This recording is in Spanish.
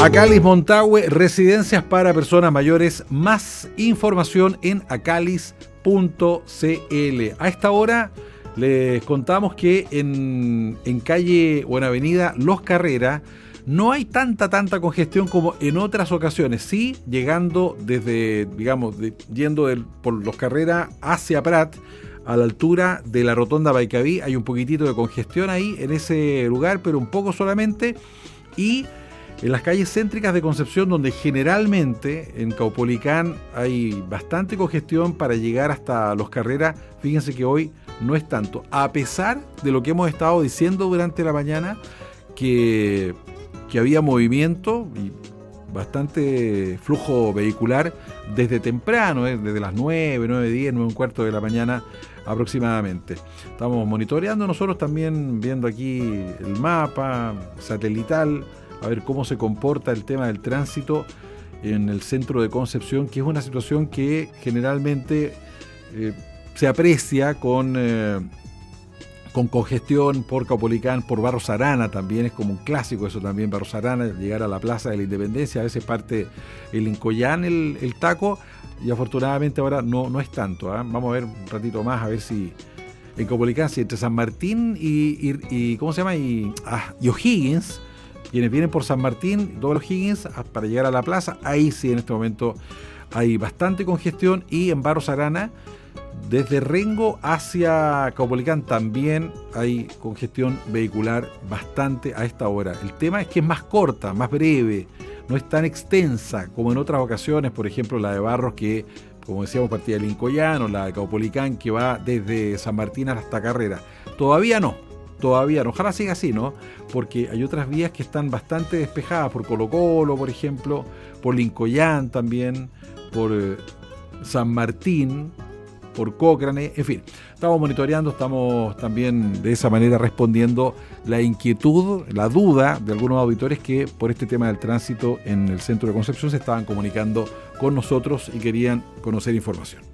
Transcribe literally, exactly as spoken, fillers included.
Acalis Montahue, residencias para personas mayores. Más información en acalis punto cl. A esta hora les contamos que en, en calle o en avenida Los Carreras no hay tanta, tanta congestión como en otras ocasiones. Sí, llegando desde, digamos, de, yendo del, por Los Carreras hacia Prat, a la altura de la rotonda Baicaví, hay un poquitito de congestión ahí en ese lugar, pero un poco solamente. Y en las calles céntricas de Concepción, donde generalmente en Caupolicán hay bastante congestión para llegar hasta Los Carreras, fíjense que hoy no es tanto, a pesar de lo que hemos estado diciendo durante la mañana, que, que había movimiento y bastante flujo vehicular desde temprano, ¿eh? Desde las nueve, nueve diez, nueve un cuarto de la mañana aproximadamente. Estamos monitoreando nosotros también, viendo aquí el mapa satelital, a ver cómo se comporta el tema del tránsito en el centro de Concepción, que es una situación que generalmente eh, se aprecia con, eh, con congestión por Caupolicán, por Barros Arana también, es como un clásico eso también, Barros Arana, llegar a la Plaza de la Independencia, a veces parte el Incoyán el, el taco, y afortunadamente ahora no, no es tanto, ¿eh? Vamos a ver un ratito más, a ver si en Caupolicán, si entre San Martín y, y, y ¿cómo se llama? Y, ah, y O'Higgins, quienes vienen por San Martín, todos los Higgins, para llegar a la plaza, ahí sí en este momento hay bastante congestión, y en Barros Arana, desde Rengo hacia Caupolicán también hay congestión vehicular bastante a esta hora. El tema es que es más corta, más breve, no es tan extensa como en otras ocasiones, por ejemplo la de Barros, que como decíamos partía del Incoyán, o la de Caupolicán que va desde San Martín hasta Carrera. Todavía no. Todavía no, ojalá siga así, ¿no? Porque hay otras vías que están bastante despejadas, por Colo Colo, por ejemplo, por Lincoyán también, por eh, San Martín, por Cochrane, en fin. Estamos monitoreando, estamos también de esa manera respondiendo la inquietud, la duda de algunos auditores que por este tema del tránsito en el centro de Concepción se estaban comunicando con nosotros y querían conocer información.